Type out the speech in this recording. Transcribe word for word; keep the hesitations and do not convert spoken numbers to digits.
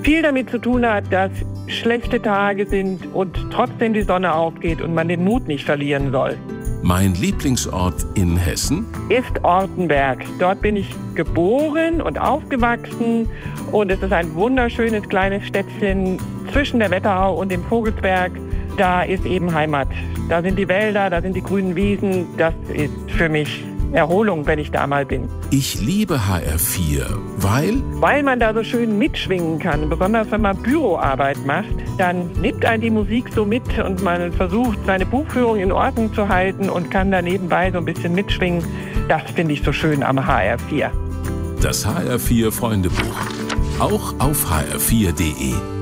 viel damit zu tun hat, dass schlechte Tage sind und trotzdem die Sonne aufgeht und man den Mut nicht verlieren soll. Mein Lieblingsort in Hessen Ist Ortenberg. Dort bin ich geboren und aufgewachsen und es ist ein wunderschönes kleines Städtchen zwischen der Wetterau und dem Vogelsberg. Da ist eben Heimat. Da sind die Wälder, da sind die grünen Wiesen. Das ist für mich Erholung, wenn ich da mal bin. Ich liebe H R vier, weil Weil man da so schön mitschwingen kann, besonders wenn man Büroarbeit macht, dann nimmt einen die Musik so mit und man versucht, seine Buchführung in Ordnung zu halten und kann da nebenbei so ein bisschen mitschwingen. Das finde ich so schön am H R vier. das H R vier Freundebuch. Auch auf h r vier punkt d e.